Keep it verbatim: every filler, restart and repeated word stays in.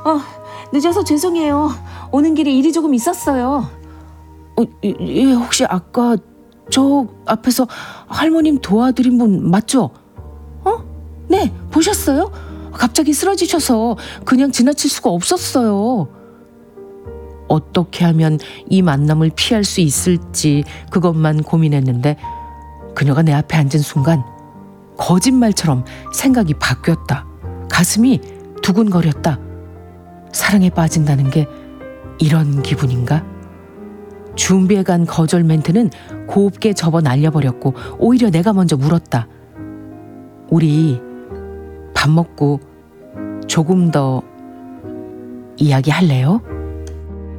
어, 늦어서 죄송해요. 오는 길에 일이 조금 있었어요. 어, 예, 혹시 아까 저 앞에서 할머님 도와드린 분 맞죠? 어? 네, 보셨어요? 갑자기 쓰러지셔서 그냥 지나칠 수가 없었어요. 어떻게 하면 이 만남을 피할 수 있을지 그것만 고민했는데 그녀가 내 앞에 앉은 순간 거짓말처럼 생각이 바뀌었다. 가슴이 두근거렸다. 사랑에 빠진다는 게 이런 기분인가? 준비해간 거절 멘트는 곱게 접어 날려버렸고 오히려 내가 먼저 물었다. 우리 밥 먹고 조금 더 이야기할래요?